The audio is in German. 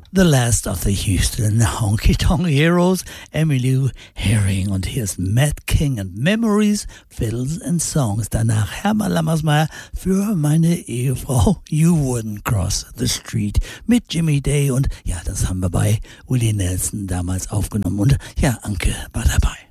The Last of the Houston Honky Tonk Heroes, Emmylou Herring. Und hier ist Matt King and Memories, Fiddles and Songs. Danach Hermann Lammersmeyer für meine Ehefrau You Wouldn't Cross the Street mit Jimmy Day. Und ja, das haben wir bei Willie Nelson damals aufgenommen. Und ja, Anke war dabei.